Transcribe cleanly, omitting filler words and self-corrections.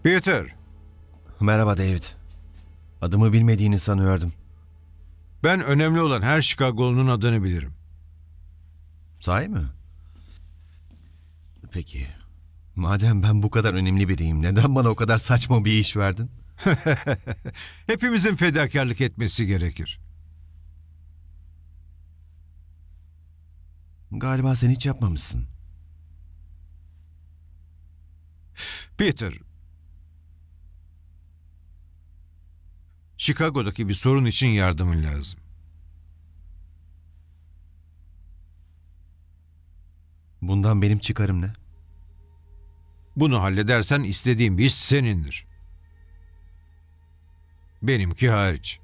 Peter, Merhaba David. Adımı bilmediğini sanıyordum. ben önemli olan her Chicago'lunun adını bilirim. Sahi mi? Peki. Madem ben bu kadar önemli biriyim, neden bana o kadar saçma bir iş verdin? Hepimizin fedakarlık etmesi gerekir. Galiba sen hiç yapmamışsın. Peter, Chicago'daki bir sorun için yardımın lazım. Bundan benim çıkarım ne? Bunu halledersen istediğin bir iş senindir. Benimki hariç.